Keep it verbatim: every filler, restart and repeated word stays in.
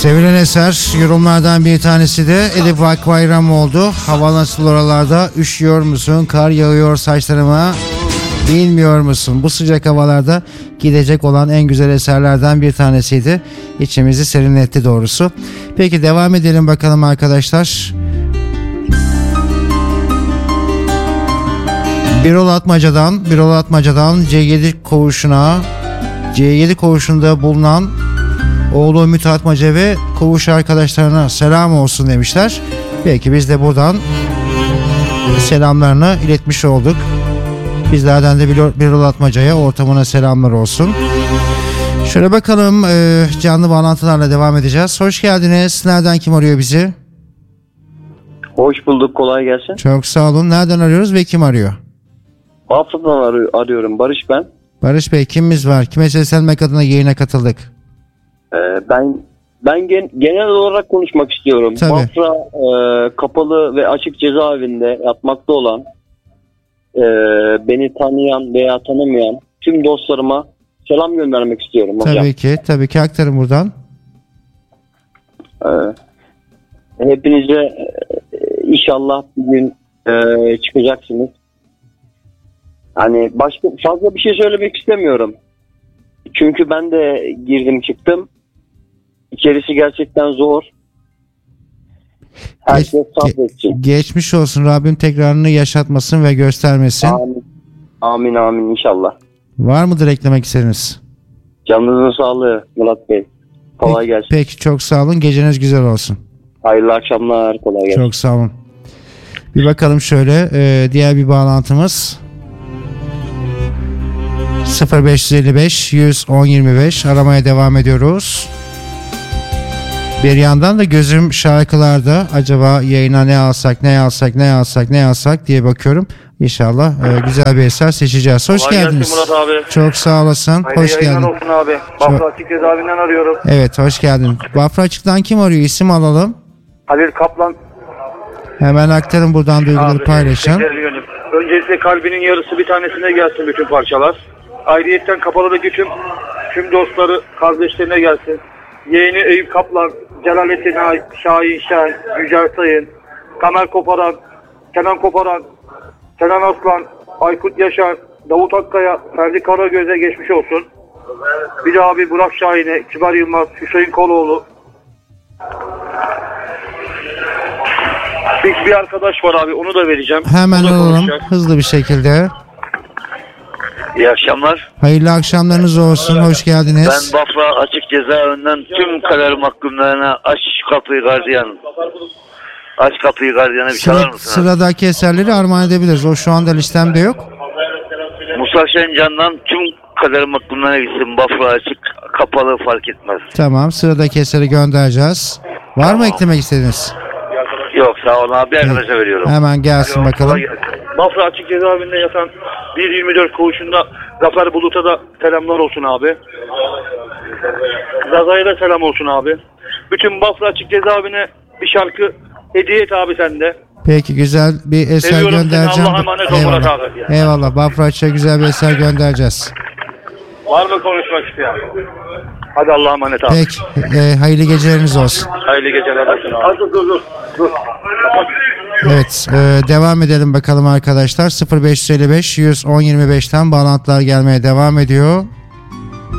Sevilen eser yorumlardan bir tanesi de Elif Akbayram oldu. Hava nasıl oralarda? Üşüyor musun? Kar yağıyor saçlarıma. Bilmiyor musun? Bu sıcak havalarda gidecek olan en güzel eserlerden bir tanesiydi. İçimizi serinletti doğrusu. Peki devam edelim bakalım arkadaşlar. Birol Atmaca'dan, Birol Atmaca'dan C yedi koğuşuna, C yedi koğuşunda bulunan oğlu Ümit Atmaca ve koğuş arkadaşlarına selam olsun demişler. Peki biz de buradan selamlarını iletmiş olduk. Bizlerden de Birol Atmaca'ya, ortamına selamlar olsun. Şöyle bakalım, e, canlı bağlantılarla devam edeceğiz. Hoş geldiniz. Nereden, kim arıyor bizi? Hoş bulduk, kolay gelsin. Çok sağ olun. Nereden arıyoruz ve kim arıyor? Bafra'dan arı- arıyorum, Barış ben. Barış Bey, kimimiz var? Kime seslenmek adına yayına katıldık? Ee, ben ben gen- genel olarak konuşmak istiyorum. Tabii. Bafra e, kapalı ve açık cezaevinde yatmakta olan, e, beni tanıyan veya tanımayan tüm dostlarıma selam göndermek istiyorum hocam. Tabii ki, tabii ki aktarın buradan. Ee, hepinize e, inşallah bir gün e, çıkacaksınız. Hani başka fazla bir şey söylemek istemiyorum. Çünkü ben de girdim çıktım. İçerisi gerçekten zor. Herkes Geç, sabretsin. ge- geçmiş olsun. Rabbim tekrarını yaşatmasın ve göstermesin. Amin. Amin amin inşallah. Var mıdır eklemek istediğiniz? Canınızın sağlığı Murat Bey. Kolay Peki, gelsin. peki çok sağ olun. Geceniz güzel olsun. Hayırlı akşamlar. Kolay gelsin. Çok sağ olun. Bir bakalım şöyle, e, diğer bir bağlantımız sıfır beş elli beş yüz on yirmi beş aramaya devam ediyoruz. Bir yandan da gözüm şarkılarda, acaba yayına ne alsak ne alsak ne alsak ne alsak diye bakıyorum. İnşallah e, güzel bir eser seçeceğiz. Hoş Kolay geldiniz. gelsin Murat abi. Çok sağ olasın. Hayırlı Hoş yayınlar geldin. olsun abi. Bafra Açık Cezaevinden arıyorum. Evet, hoş geldin. Bafra Açık'tan kim arıyor? İsim alalım. Halil Kaplan. Hemen aktarın buradan duyguları Abi, paylaşın. tekerli yönüm. Öncelikle kalbinin yarısı bir tanesine gelsin bütün parçalar. Ayrıyetten Kapalı'daki tüm tüm dostları, kardeşlerine gelsin. Yeğeni Eyüp Kaplan, Celalettin Ay, Şahin Şen, Yücel Sayın, Kamer Koparan, Kenan Koparan, Kenan Aslan, Aykut Yaşar, Davut Akkaya, Ferdi Karagöz'e geçmiş olsun. Bir de abi Burak Şahin'e, Kibar Yılmaz, Hüseyin Koloğlu. Bir, bir arkadaş var abi, onu da vereceğim. Hemen O da alalım konuşacak. hızlı bir şekilde. İyi akşamlar. Hayırlı akşamlarınız olsun. Hoş geldiniz. Ben Bafra Açık Cezaevinden tüm kader mahkumlarına aç kapıyı gardiyan. Aç kapıyı gardiyana bir çalar Sıra, mısın? sıradaki eserleri armağan edebiliriz. O şu anda listemde yok. Musa Şencan'dan tüm kader mahkumlarına gitsin. Bafra Açık kapalı fark etmez. Tamam, sıradaki eseri göndereceğiz. Var mı eklemek istediğiniz? Yok sağ olun abi, bir arkadaşa veriyorum. Hemen gelsin bakalım. Bafra Açık Cezaevinde yatan bir yirmi dört koğuşunda Zafer Bulut'a da selamlar olsun abi. Zaza'ya da selam olsun abi. Bütün Bafra Açık Cezaevine bir şarkı hediye et abi sende. Peki, güzel bir eser Seviyorum seni, göndereceğim. Allah'a emanet ol Murat Eyvallah. abi. Eyvallah. Bafra Açık'a güzel bir eser göndereceğiz. Var mı konuşmak isteyen? Hadi Allah'a emanet abi. Peki, e, hayırlı geceleriniz olsun. Hayırlı geceler olsun abi. Dur dur dur. dur. Evet, e, devam edelim bakalım arkadaşlar. sıfır beş elli beş yüz on yirmi beşten bağlantılar gelmeye devam ediyor.